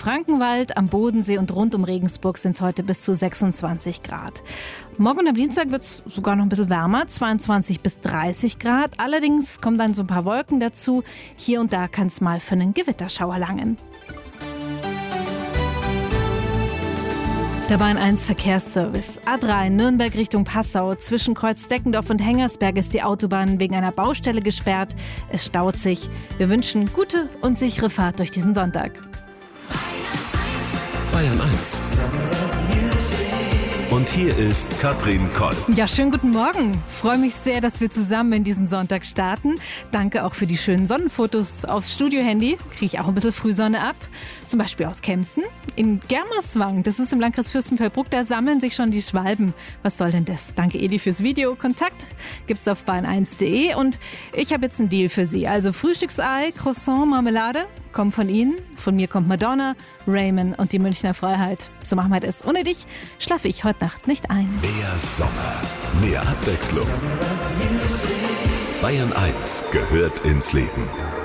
Frankenwald, am Bodensee und rund um Regensburg sind es heute bis zu 26 Grad. Morgen und am Dienstag wird es sogar noch ein bisschen wärmer, 22 bis 30 Grad. Allerdings kommen dann so ein paar Wolken dazu. Hier und da kann es mal für einen Gewitterschauer langen. Der Bayern 1 Verkehrsservice. A3 Nürnberg Richtung Passau. Zwischen Kreuz-Deckendorf und Hengersberg ist die Autobahn wegen einer Baustelle gesperrt. Es staut sich. Wir wünschen gute und sichere Fahrt durch diesen Sonntag. Bayern 1. Und hier ist Katrin Koll. Ja, schönen guten Morgen. Freue mich sehr, dass wir zusammen in diesen Sonntag starten. Danke auch für die schönen Sonnenfotos aufs Studiohandy. Kriege ich auch ein bisschen Frühsonne ab. Zum Beispiel aus Kempten. In Germerswang, das ist im Landkreis Fürstenfeldbruck, da sammeln sich schon die Schwalben. Was soll denn das? Danke Edi fürs Video. Kontakt gibt's auf bayern1.de. Und ich habe jetzt einen Deal für Sie. Also Frühstücksei, Croissant, Marmelade kommen von Ihnen. Von mir kommt Madonna, Raymond und die Münchner Freiheit. So machen wir das. Ohne dich schlafe ich heute Nacht nicht ein. Mehr Sommer, mehr Abwechslung. Bayern 1 gehört ins Leben.